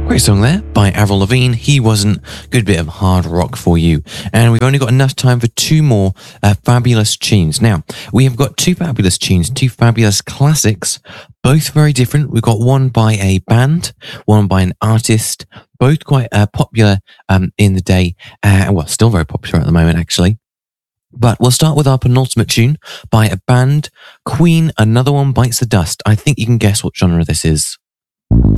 Great song there by Avril Lavigne. He Wasn't. Good bit of hard rock for you. And we've only got enough time for two more fabulous tunes. Now, we have got two fabulous tunes, two fabulous classics, both very different. We've got one by a band, one by an artist, both quite popular in the day, well, still very popular at the moment, actually. But we'll start with our penultimate tune by a band, Queen, Another One Bites the Dust. I think you can guess what genre this is.